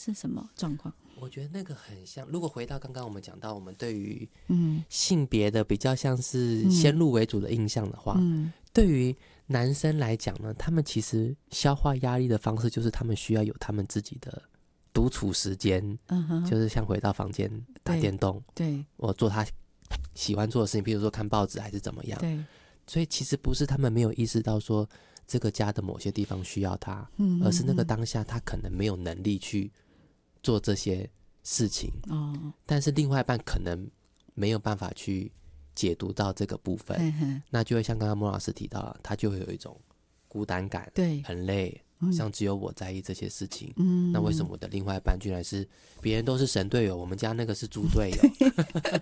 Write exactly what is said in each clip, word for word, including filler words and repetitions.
是什么状况？ 我觉得那个很像，如果回到刚刚我们讲到我们对于嗯性别的比较像是先入为主的印象的话， 嗯对于男生来讲呢，他们其实消化压力的方式就是他们需要有他们自己的独处时间， 嗯哼， 就是像回到房间打电动， 对我做他喜欢做的事情，比如说看报纸还是怎么样。 对， 所以其实不是他们没有意识到说这个家的某些地方需要他， 嗯而是那个当下他可能没有能力去做这些事情， 哦， 但是另外一半可能没有办法去解读到这个部分， 嘿嘿那就会像刚刚莫老师提到了，他就会有一种孤单感， 对， 很累，好像只有我在意这些事情。 嗯， 那为什么我的另外一半居然是别人都是神队友，我们家那个是猪队友？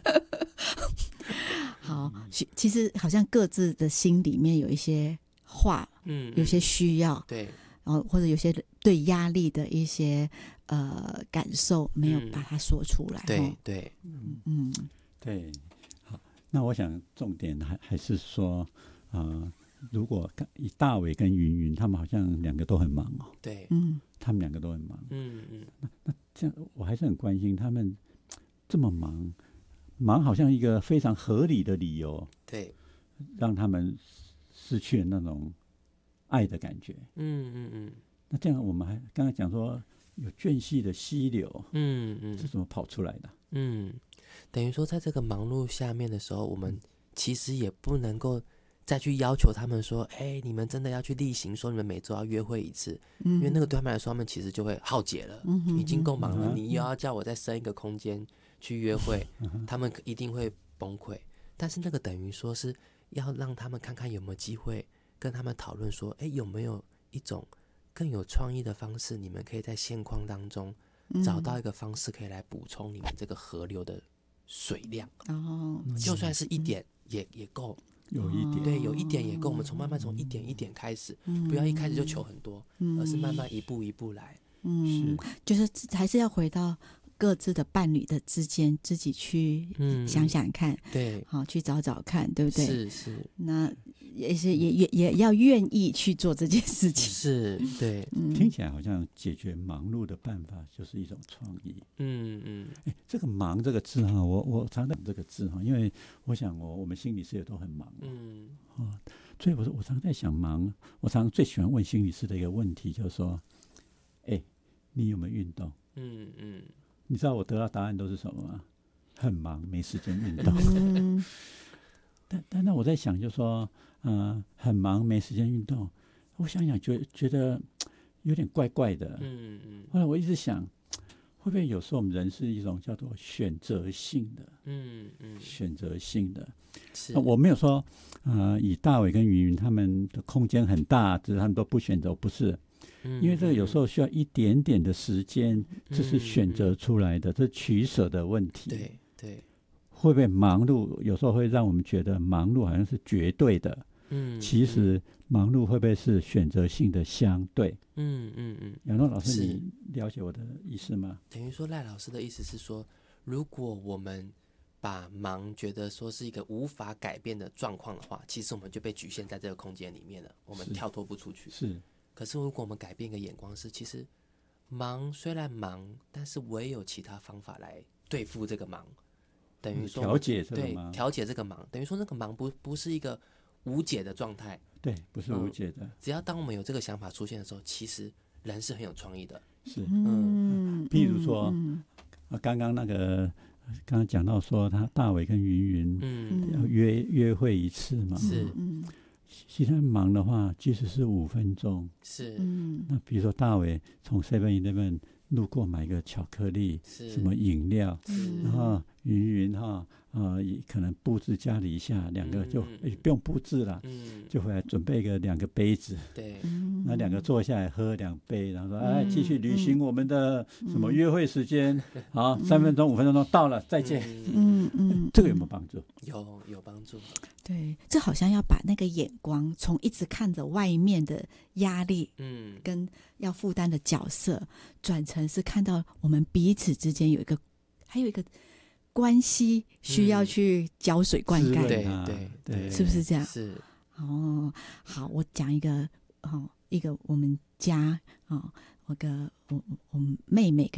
好，其其实好像各自的心里面有一些话， 嗯， 有些需要， 对， 然后或者有些对压力的一些呃感受没有把它说出来。 对齁对， 嗯对，好，那我想重点还还是说，呃，如果以大伟跟云云，他们好像两个都很忙哦， 对， 嗯他们两个都很忙， 嗯嗯， 这样我还是很关心他们这么忙，忙好像一个非常合理的理由， 对， 让他们失去了那种爱的感觉。 嗯嗯嗯那这样我们还刚才讲说有间隙的溪流， 嗯嗯是怎么跑出来的？ 嗯，等于说在这个忙碌下面的时候，我们其实也不能够再去要求他们说，哎，你们真的要去例行说你们每周要约会一次， 嗯， 因为那个对他们来说，他们其实就会耗竭了， 嗯哼已经够忙了， 嗯哼你又要叫我再生一个空间去约会，他们一定会崩溃。但是那个等于说是要让他们看看有没有机会跟他们讨论说，哎，有没有一种更有创意的方式，你们可以在现况当中找到一个方式，可以来补充你们这个河流的水量， 哦， 就算是一点也也够。 有一点， 对，有一点也够。我们从慢慢从一点一点开始，不要一开始就求很多，而是慢慢一步一步来。 嗯，就是还是要回到各自的伴侣的之间，自己去想想看， 对， 好去找找看，对不对？ 是是， 那也是也也也要愿意去做这件事情。 是，对， 听起来好像解决忙碌的办法就是一种创意。 嗯嗯， 哎，这个忙这个字哈，我我常常这个字哈，因为我想我我们心理师也都很忙， 嗯， 哦，所以我说我常在想忙，我常常最喜欢问心理师的一个问题就是说，哎，你有没有运动？ 嗯嗯， 你知道我得到答案都是什么吗？很忙，没时间运动。 嗯但但那我在想，就说，呃，很忙，没时间运动。我想想觉，觉觉得有点怪怪的。 嗯嗯， 后来我一直想，会不会有时候我们人是一种叫做选择性的， 嗯嗯， 选择性的。 是那我没有说，呃，以大伟跟云云他们的空间很大，只是他们都不选择，不是。因为这个有时候需要一点点的时间，这是选择出来的，这是取舍的问题。 对对， 会不会忙碌？有时候会让我们觉得忙碌好像是绝对的， 嗯， 其实忙碌会不会是选择性的相对？ 嗯嗯嗯， 杨诺老师， 是你了解我的意思吗？ 等于说赖老师的意思是说，如果我们把忙觉得说是一个无法改变的状况的话，其实我们就被局限在这个空间里面了，我们是跳脱不出去。 是， 可是如果我们改变一个眼光是，其实忙虽然忙，但是我也有其他方法来对付这个忙，等于说调解这个对忙， 调节这个忙，等于说那个忙不不是一个无解的状态。 对，不是无解的， 只要当我们有这个想法出现的时候，其实人是很有创意的。 是。 嗯， 譬如说， 嗯啊，刚刚那个刚刚讲到说，他大伟跟云云嗯， 要约约会一次嘛， 是嗯其实忙的话，即使是五分钟， 是嗯那比如说大伟从 seven eleven 路过买个巧克力， 是什么饮料， 嗯然后云云哈呃也可能布置家里一下，两个就、 嗯诶不用布置了， 嗯， 就回来准备个两个杯子， 对， 嗯那两个坐下来喝两杯，然后说嗯哎继续履行我们的什么约会时间，好嗯三分钟五分钟到了再见， 嗯， 嗯嗯， 这个有没有帮助？ 有有帮助。 对，这好像要把那个眼光从一直看着外面的压力嗯跟要负担的角色，转成是看到我们彼此之间有一个，还有一个关系需要去浇水灌溉， 滋润对啊对对， 是不是这样？ 是， 哦，好，我讲一个哦，一个我们家哦，我个我我妹妹跟